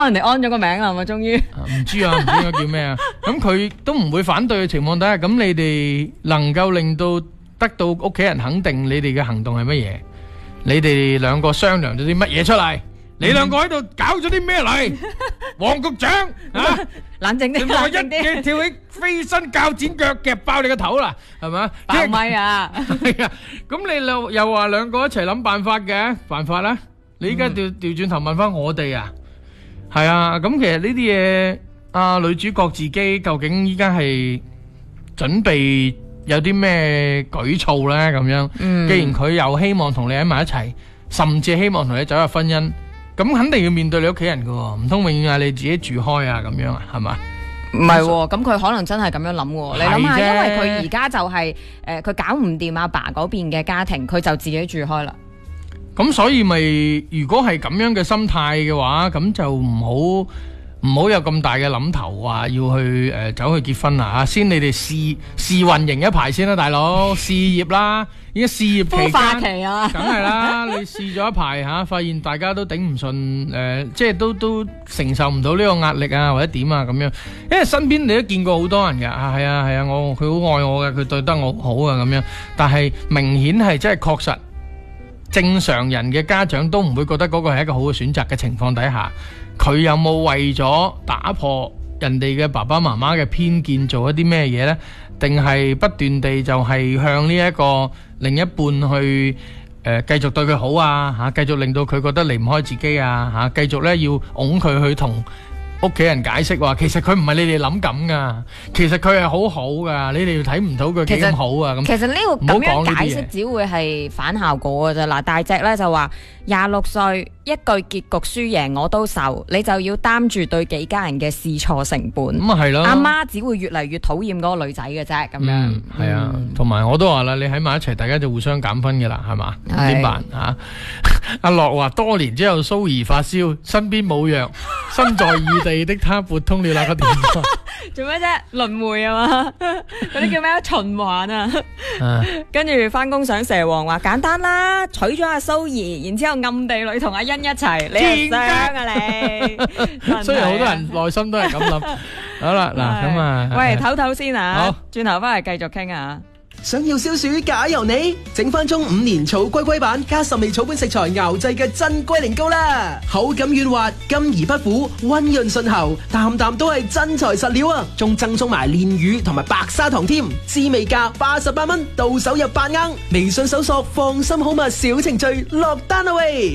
人哋安咗個名啦，係咪？終於唔知啊，唔知應該叫咩啊？咁佢都唔會反對嘅情況底下，咁你哋能夠令到得到屋企人肯定你哋嘅行動係乜嘢？你哋兩個商量咗啲乜嘢出嚟？你兩個喺度搞咗啲咩嚟？黃局長啊， 冷靜啲， 你話一冷靜啲， 嘢跳起飛身鉸剪腳夾爆你個頭啦，係咪？ 爆咪啊！ 係啊，咁你又話兩個一齊諗辦法嘅辦法啦？你依家調轉頭問翻我哋啊？係啊，咁其實呢啲嘢，女主角自己究竟依家係準備有啲咩舉措咧？咁樣，既然佢又希望同你喺埋一齊，甚至希望同你走入婚姻，咁肯定要面對你屋企人噶，唔通永遠係你自己住開啊？咁樣啊，係嘛？ 唔係喎，咁佢可能真係咁樣諗喎。你諗下，因為佢而家就係佢搞唔掂阿爸嗰邊嘅家庭，佢就自己住開啦。 咁所以咪，如果係咁樣嘅心態嘅話，咁就唔好有咁大嘅諗頭話要去走去結婚啦吓。先你哋試運營一排先啦，大佬事業啦，而家事業期間， 孵化期啊， 梗係啦。你試咗一排吓，發現大家都頂唔順，即係都承受唔到呢個壓力啊，或者點啊咁樣。因為身邊你都見過好多人嘅，係啊，佢好愛我嘅，佢對得我好啊咁樣。但係明顯係真係確實。正常人嘅家長都唔會覺得嗰個係一個好嘅選擇嘅情況底下，佢有冇為咗打破人哋嘅爸爸媽媽嘅偏見做一啲咩嘢呢？定係不斷地就係向呢一個另一半去繼續對佢好啊嚇，繼續令到佢覺得離唔開自己啊嚇，繼續呢要擁佢去同屋企人解釋話，其實佢唔係你哋諗咁噶，其實佢係好好噶，你哋要睇唔到佢幾咁好啊咁。 其實呢個咁樣解釋只會係反效果噶啫。嗱，大隻咧就話26歲一句結局輸贏我都受，你就要擔住對幾家人嘅試錯成本。咁係咯， 阿媽只會越嚟越討厭嗰個女仔嘅啫。咁樣係啊，同埋我都話啦，你喺埋一齊，大家就互相減分噶啦，係嘛？點辦啊？阿樂話多年之後蘇兒發燒，身邊冇藥，身在異地的他撥通了那個電話。 做咩啫？輪迴啊嘛，嗰啲叫咩循環啊。跟住翻工上蛇王話簡單啦，娶咗阿蘇兒，然之後暗地裏同阿欣一齊，你係想啊你。 雖然好多人內心都係咁諗。好啦，嗱咁啊， 喂，唞唞先啊， 好， 轉頭翻嚟繼續傾啊。 想要消暑假由你，整翻中5年草龜龜版加10味草本食材熬製嘅真龜苓膏啦，口感軟滑，甘而不苦，溫潤順喉，啖啖都係真材實料啊！仲贈送埋煉乳同埋白砂糖添，滋味價88蚊，到手入8盎。微信搜索放心好物小程序落單啦喂！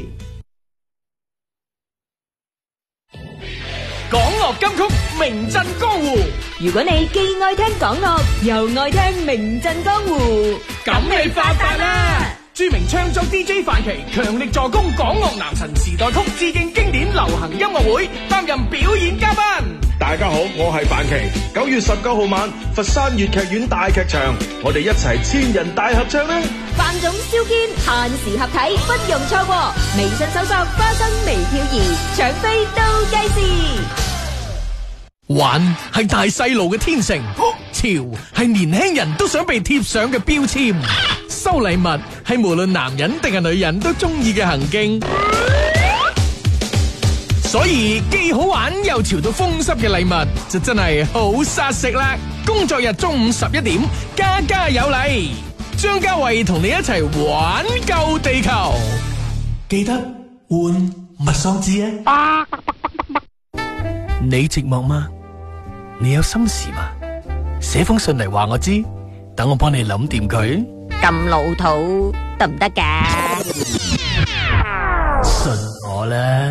港樂金曲名震江湖， 如果你既愛聽港樂又愛聽名震江湖， 咁你發達啦！著名唱作 DJ 范琪強力助攻港樂男神時代曲致敬經典流行音樂會，擔任表演嘉賓。 大家好，我係范琪。9月19號晚，佛山粵劇院大劇場，我哋一齊千人大合唱啦！ 范總蕭堅限時合體，不容錯過。微信搜索花生微漂兒，搶飛倒計時。 玩係大細路嘅天性，潮係年輕人都想被貼上嘅標籤，收禮物係無論男人定係女人都中意嘅行徑。所以既好玩又潮到風濕嘅禮物就真係好殺食啦！工作日中午11點，家家有禮，張家慧同你一齊玩救地球，記得換物喪志啊！你寂寞嗎？你有心事嗎？寫封信嚟話我知，等我幫你諗掂佢。 咁老土得唔得㗎？ 信我啦！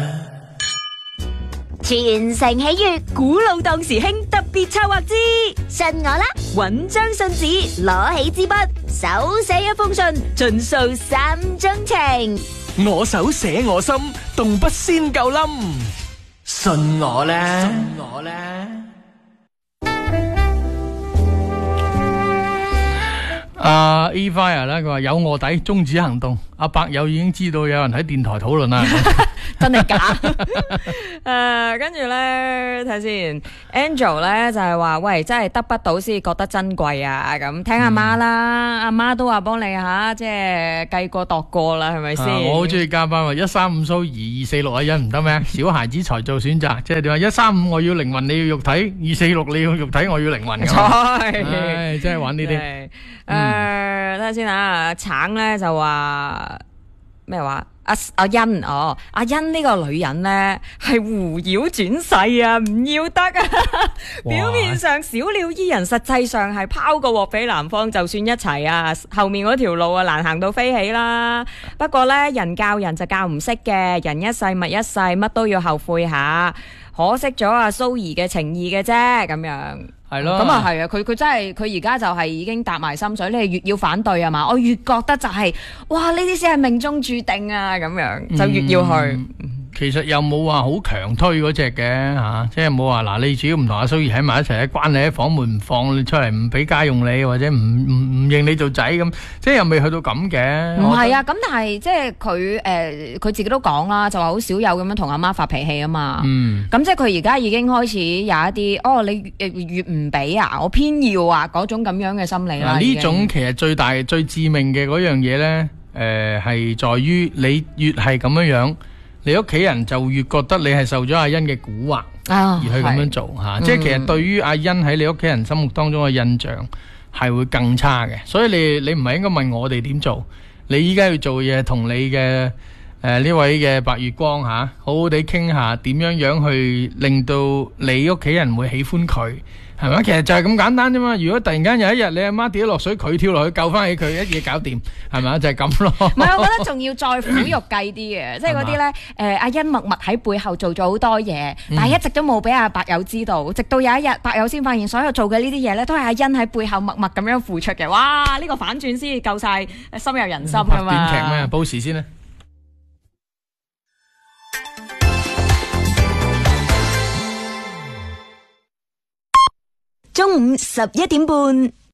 全城喜悅，古老當時興特別策劃之，信我啦！搵張信紙，攞起支筆，手寫一封信，盡訴心中情。 我手寫我心，動筆先夠冧。信我啦！信我啦！ 阿 E-Fire 咧，佢話有臥底終止行動。阿伯友已經知道有人喺電台討論啦。 真係假？跟住咧睇下先 ，Angel 咧就係話，喂，真係得不到先覺得珍貴啊！咁聽阿媽啦，阿媽都話幫你即係計過度過啦，係咪先？ 我好中意加班喎，135蘇怡，246阿欣唔得咩？小孩子才做選擇，即係點話135我要靈魂，你要肉體；246你要肉體，我要靈魂。唉，真係玩呢啲。 睇下先啊，橙咧就話咩話？阿欣阿欣呢個女人咧係狐妖轉世啊，唔要得啊！表面上小鳥依人，實際上係拋個鑊俾男方，就算一齊啊，後面嗰條路啊難行到飛起啦。不過咧，人教人就教唔識嘅，人一世物一世，乜都要後悔下。可惜咗阿蘇怡嘅情意嘅啫，咁樣係咯。 咁啊係啊，佢真係佢而家就係已經搭埋心水，你係越要反對啊嘛，我越覺得就係哇呢啲先係命中注定啊，咁樣就越要去。 其實又冇話好強推嗰隻嘅吓，即係冇話嗱，你主要唔同阿蘇怡喺埋一齊，關你喺房門唔放你出嚟，唔俾家用你，或者唔認你做仔咁，即係又未去到咁嘅。 唔係啊，咁但係即係佢自己都講啦，就話好少有咁樣同阿媽發脾氣啊嘛。咁即係佢而家已經開始有一啲你越唔俾啊，我偏要啊嗰種咁樣嘅心理啦。 呢種其實最致命嘅嗰樣嘢咧，係在於你越係咁樣。你屋企人就越覺得你係受咗阿欣嘅蠱惑，而去咁樣做吓，即係其實對於阿欣喺你屋企人心目當中嘅印象係會更差嘅。所以你唔係應該問我哋點做，你依家要做嘢同你嘅呢位嘅白月光好好地傾下點樣去令到你屋企人會喜歡佢。係咪？其實就係咁簡單啫嘛。如果突然間有一日你阿媽跌咗落水，佢跳落去救翻起佢，一嘢搞掂，係咪？就係咁咯。 唔係，我覺得仲要再苦肉計啲嘅，即係嗰啲咧，阿欣默默喺背後做咗好多嘢，但係一直都冇俾阿白友知道，直到有一日白友先發現所有做嘅呢啲嘢咧，都係阿欣喺背後默默咁樣付出嘅。哇！呢個反轉先夠晒深入人心噶嘛。 短劇咩？報時先啦。 中午11點半。